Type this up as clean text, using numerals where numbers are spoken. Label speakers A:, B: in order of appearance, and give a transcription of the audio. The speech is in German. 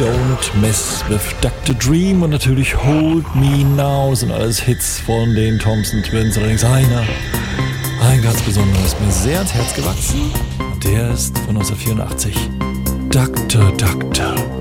A: Don't Mess with Dr. Dream und natürlich Hold Me Now sind alles Hits von den Thompson Twins. Allerdings ein ganz besonderer ist mir sehr ans Herz gewachsen und der ist von 1984. Dr.